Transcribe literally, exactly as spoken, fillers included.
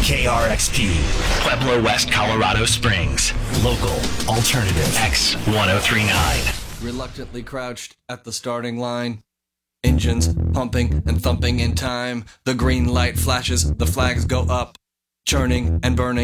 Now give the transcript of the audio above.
K R X P, Pueblo West, Colorado Springs. Local, alternative, X ten thirty-nine. Reluctantly crouched at the starting line. Engines pumping and thumping in time. The green light flashes, the flags go up. Churning and burning.